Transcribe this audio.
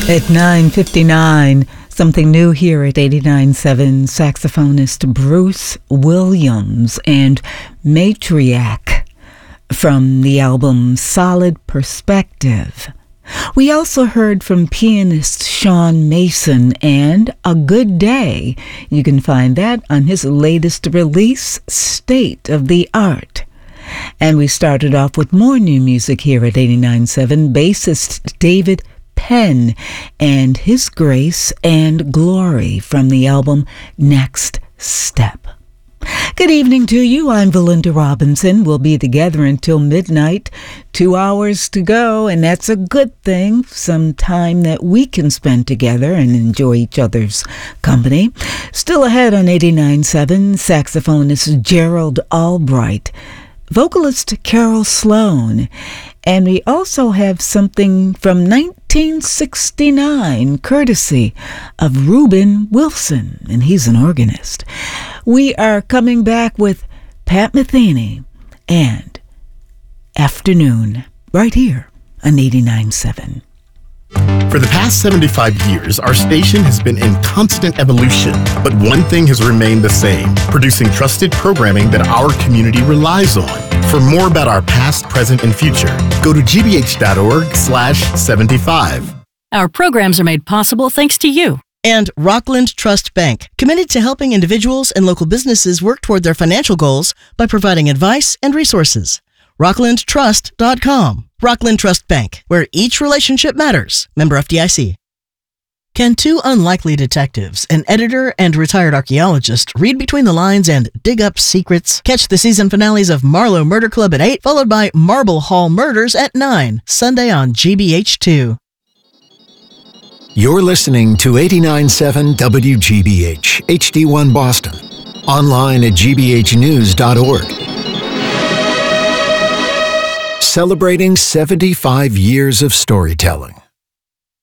At 9:59, something new here at 89.7, saxophonist Bruce Williams and Matriarch from the album Solid Perspective. We also heard from pianist Sean Mason and A Good Day. You can find that on his latest release, State of the Art. And we started off with more new music here at 89.7, bassist David Penn and His Grace and Glory from the album Next Step. Good evening to you. I'm Valinda Robinson. We'll be together until midnight. 2 hours to go, and that's a good thing. Some time that we can spend together and enjoy each other's company. Still ahead on 89.7, saxophonist Gerald Albright, vocalist Carol Sloan, and we also have something from 1969, courtesy of Reuben Wilson, and he's an organist. We are coming back with Pat Metheny and Afternoon, right here on 89.7. For the past 75 years, our station has been in constant evolution, but one thing has remained the same: producing trusted programming that our community relies on. For more about our past, present, and future, go to gbh.org/75. Our programs are made possible thanks to you. And Rockland Trust Bank, committed to helping individuals and local businesses work toward their financial goals by providing advice and resources. RocklandTrust.com. Rockland Trust Bank, where each relationship matters. Member FDIC. Can two unlikely detectives, an editor and retired archaeologist, read between the lines and dig up secrets? Catch the season finales of Marlowe Murder Club at 8, followed by Marble Hall Murders at 9, Sunday on GBH2. You're listening to 89.7 WGBH, HD1 Boston. Online at gbhnews.org. Celebrating 75 years of storytelling.